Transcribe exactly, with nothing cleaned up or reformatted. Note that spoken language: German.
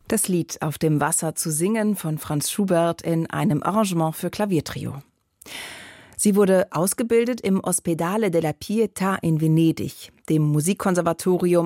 Das Lied Auf dem Wasser zu singen von Franz Schubert in einem Arrangement für Klaviertrio. Sie wurde ausgebildet im Ospedale della Pietà in Venedig, dem Musikkonservatorium